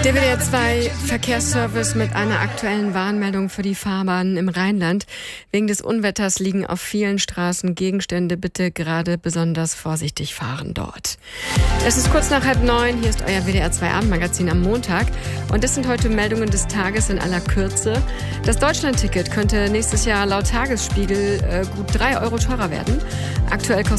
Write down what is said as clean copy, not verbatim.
Der WDR 2 Verkehrsservice mit einer aktuellen Warnmeldung für die Fahrbahnen im Rheinland. Wegen des Unwetters liegen auf vielen Straßen Gegenstände. Bitte gerade besonders vorsichtig fahren dort. Es ist kurz nach 8:30. Hier ist euer WDR 2 Abendmagazin am Montag. Und das sind heute Meldungen des Tages in aller Kürze. Das Deutschland-Ticket könnte nächstes Jahr laut Tagesspiegel gut 3 € teurer werden. Aktuell kostet